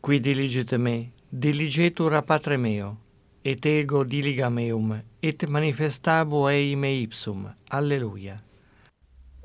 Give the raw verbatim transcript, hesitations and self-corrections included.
Qui diligite me, diligetur a patre meo, et ego diligam eum, et manifestabo ei me ipsum. Alleluia.